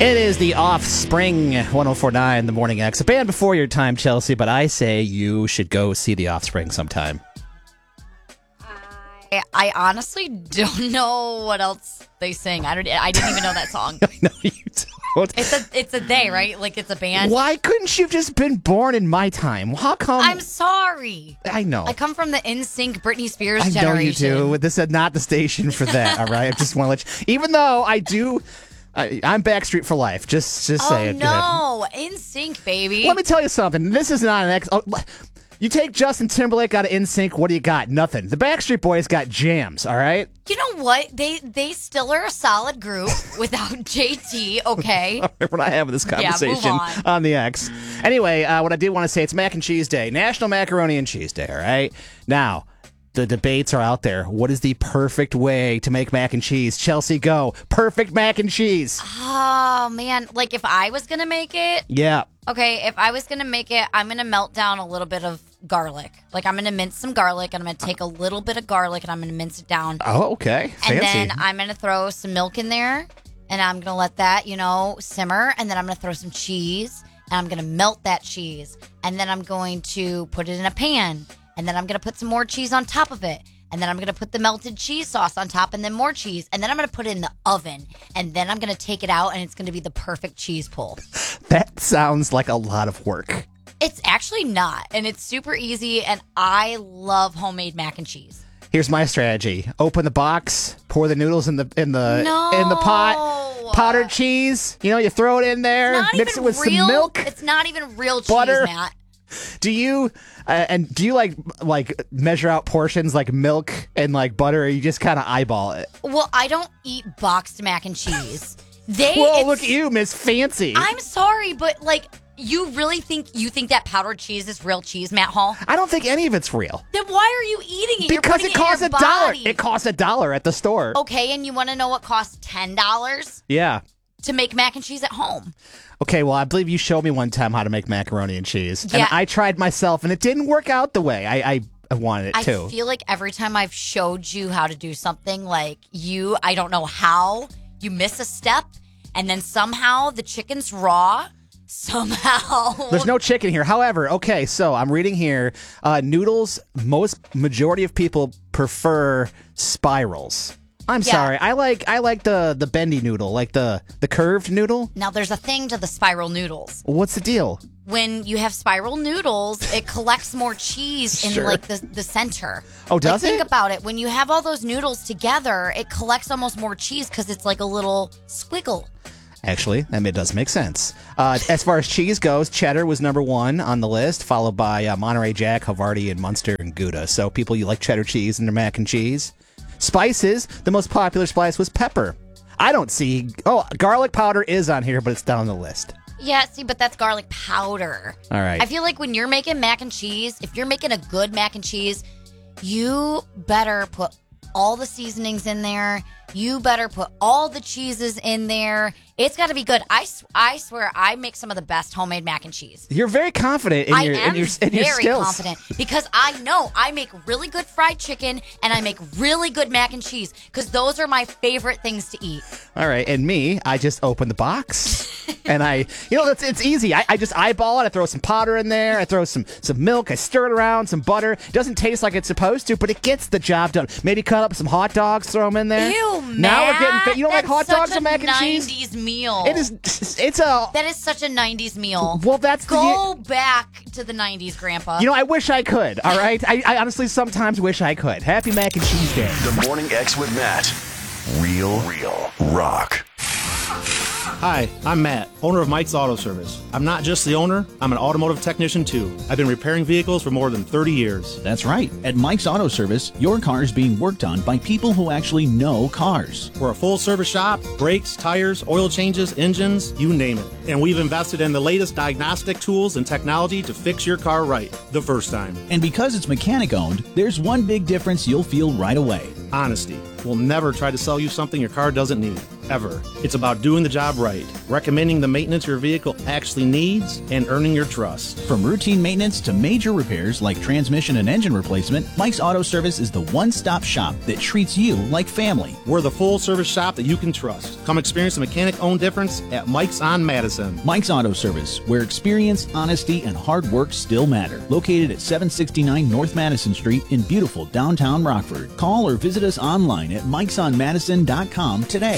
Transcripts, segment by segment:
It is the Offspring 104.9 The Morning X. A band before your time, Chelsea, but I say you should go see the Offspring sometime. I honestly don't know what else they sing. I didn't even know that song. I know you don't. It's a they, right? Like it's a band. Why couldn't you have just been born in my time? How come? I'm sorry. I know. I come from the NSYNC Britney Spears I generation. know you do. This is not the station for that, all right? I just want to let you... Even though I do... I'm Backstreet for life. Just say it. Oh, no. NSYNC, baby. Let me tell you something. This is not an X... You take Justin Timberlake out of NSYNC, what do you got? Nothing. The Backstreet Boys got jams, all right? You know what? They still are a solid group without JT, okay? We're not having this conversation move on the X. Anyway, what I did want to say, it's Mac and Cheese Day. National Macaroni and Cheese Day, all right? Now, the debates are out there. What is the perfect way to make mac and cheese? Chelsea, go. Perfect mac and cheese. Oh, man. Like, if I was going to make it... Yeah. Okay, if I was going to make it, I'm going to melt down a little bit of garlic. Like, I'm going to mince some garlic, and I'm going to take a little bit of garlic, and I'm going to mince it down. Oh, okay. Fancy. And then I'm going to throw some milk in there, and I'm going to let that, simmer. And then I'm going to throw some cheese, and I'm going to melt that cheese. And then I'm going to put it in a pan. And then I'm going to put some more cheese on top of it. And then I'm going to put the melted cheese sauce on top and then more cheese. And then I'm going to put it in the oven. And then I'm going to take it out and it's going to be the perfect cheese pull. That sounds like a lot of work. It's actually not. And it's super easy. And I love homemade mac and cheese. Here's my strategy. Open the box, pour the noodles in the pot, powdered cheese. You throw it in there, mix it with some milk. It's not even real cheese, butter. Matt. Do you like measure out portions like milk and like butter, or you just kind of eyeball it? Well, I don't eat boxed mac and cheese. Look at you, Miss Fancy. I'm sorry, but you really think that powdered cheese is real cheese, Matt Hall? I don't think any of it's real. Then why are you eating it? Because it costs $1. It costs $1 at the store. Okay, and you want to know what costs $10? Yeah. To make mac and cheese at home. Okay, well, I believe you showed me one time how to make macaroni and cheese. Yeah. And I tried myself, and it didn't work out the way I wanted it to. I feel like every time I've showed you how to do something, I don't know how, you miss a step, and then somehow the chicken's raw. Somehow. There's no chicken here. However, okay, so I'm reading here, noodles, majority of people prefer spirals. I'm sorry. I like the bendy noodle, like the curved noodle. Now, there's a thing to the spiral noodles. What's the deal? When you have spiral noodles, it collects more cheese in the center. Oh, does it? Think about it. When you have all those noodles together, it collects almost more cheese because it's like a little squiggle. Actually, that does make sense. As far as cheese goes, cheddar was number one on the list, followed by Monterey Jack, Havarti, and Munster and Gouda. So people, you like cheddar cheese in their mac and cheese. Spices, the most popular spice was pepper. I don't see... Oh, garlic powder is on here, but it's down the list. Yeah, see, but that's garlic powder. All right. I feel like when you're making mac and cheese, if you're making a good mac and cheese, you better put all the seasonings in there. You better put all the cheeses in there. It's got to be good. I swear I make some of the best homemade mac and cheese. You're very confident in your skills. Very confident because I know I make really good fried chicken and I make really good mac and cheese because those are my favorite things to eat. All right, and me, I just open the box and it's easy. I just eyeball it. I throw some powder in there. I throw some milk. I stir it around, some butter. It doesn't taste like it's supposed to, but it gets the job done. Maybe cut up some hot dogs, throw them in there. Ew, now we're getting fit. You don't like hot dogs and mac and cheese? 90s meal. It is. That is such a 90s meal. Well, that's Go back to the 90s, Grandpa. I wish I could. All right, I honestly sometimes wish I could. Happy Mac and Cheese Day. The Morning X with Matt. Real rock. Hi, I'm Matt, owner of Mike's Auto Service. I'm not just the owner, I'm an automotive technician too. I've been repairing vehicles for more than 30 years. That's right. At Mike's Auto Service, your car is being worked on by people who actually know cars. We're a full-service shop, brakes, tires, oil changes, engines, you name it. And we've invested in the latest diagnostic tools and technology to fix your car right the first time. And because it's mechanic-owned, there's one big difference you'll feel right away. Honesty. We'll never try to sell you something your car doesn't need. ever. It's about doing the job right, recommending the maintenance your vehicle actually needs, and earning your trust. From routine maintenance to major repairs like transmission and engine replacement, Mike's Auto Service is the one-stop shop that treats you like family. We're the full-service shop that you can trust. Come experience the mechanic-owned difference at Mike's on Madison. Mike's Auto Service, where experience, honesty, and hard work still matter. Located at 769 North Madison Street in beautiful downtown Rockford. Call or visit us online at mikesonmadison.com today.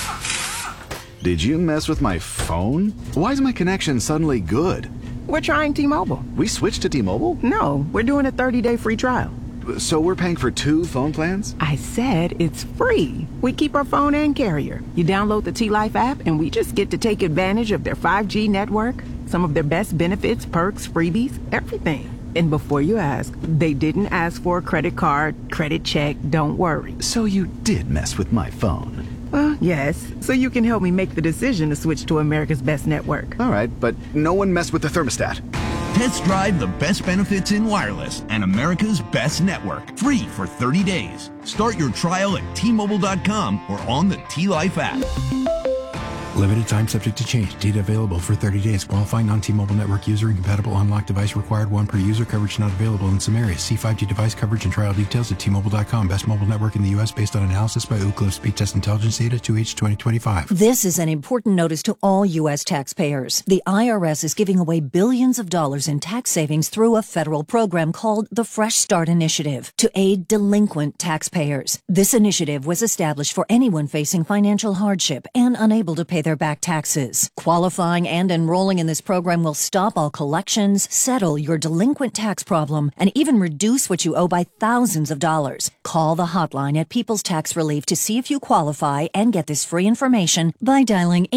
Did you mess with my phone? Why is my connection suddenly good? We're trying T-Mobile. We switched to T-Mobile? No, we're doing a 30-day free trial. So we're paying for 2 phone plans? I said it's free. We keep our phone and carrier. You download the T-Life app and we just get to take advantage of their 5G network, some of their best benefits, perks, freebies, everything. And before you ask, they didn't ask for a credit card, credit check, don't worry. So you did mess with my phone? Well, yes, so you can help me make the decision to switch to America's best network. All right, but no one messed with the thermostat. Test drive the best benefits in wireless and America's best network. Free for 30 days. Start your trial at T-Mobile.com or on the T-Life app. Limited time subject to change. Data available for 30 days. Qualifying non-T-Mobile network user. Incompatible unlocked device required. 1 per user. Coverage not available in some areas. See 5G device coverage and trial details at T-Mobile.com. Best mobile network in the U.S. based on analysis by Ookla Speed Test Intelligence data 2H 2025. This is an important notice to all U.S. taxpayers. The IRS is giving away billions of dollars in tax savings through a federal program called the Fresh Start Initiative to aid delinquent taxpayers. This initiative was established for anyone facing financial hardship and unable to pay their back taxes. Qualifying and enrolling in this program will stop all collections, settle your delinquent tax problem, and even reduce what you owe by thousands of dollars. Call the hotline at People's Tax Relief to see if you qualify and get this free information by dialing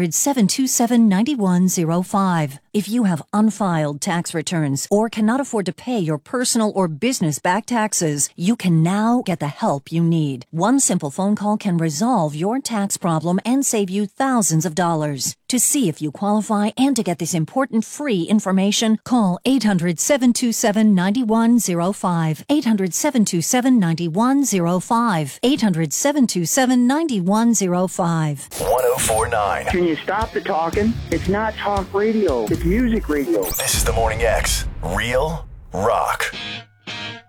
800-727-9105. If you have unfiled tax returns or cannot afford to pay your personal or business back taxes, you can now get the help you need. One simple phone call can resolve your tax problem and save you thousands of dollars. To see if you qualify and to get this important free information, call 800-727-9105. 800-727-9105. 800-727-9105. 1049. Can you stop the talking? It's not talk radio. It's music radio. This is the Morning X. Real rock.